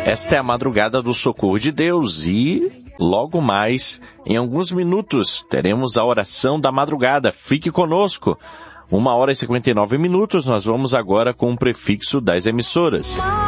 Esta é a madrugada do Socorro de Deus e logo mais, em alguns minutos, teremos a oração da madrugada. Fique conosco. 1h59, nós vamos agora com o prefixo das emissoras.